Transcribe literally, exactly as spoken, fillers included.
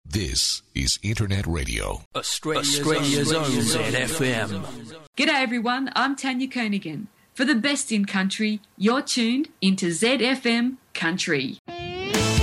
This is Internet Radio. Australia's, Australia's own Z F M. G'day everyone, I'm Tanya Koenigan. For the best in country, you're tuned into Z F M Country.